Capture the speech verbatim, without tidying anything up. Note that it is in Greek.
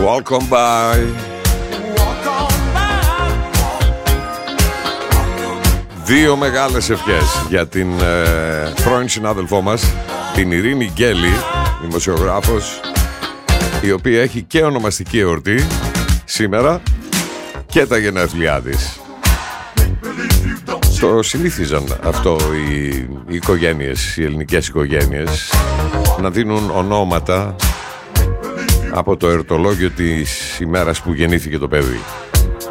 Walk on by. Δύο μεγάλες ευχές για την ε, πρώην συνάδελφό μας, την Ειρήνη Γκέλη, δημοσιογράφος, η οποία έχει και ονομαστική εορτή σήμερα και τα γενέθλιά της. Το συνήθιζαν αυτό οι, οι οικογένειες, οι ελληνικές οικογένειες, να δίνουν ονόματα από το εορτολόγιο της ημέρας που γεννήθηκε το παιδί.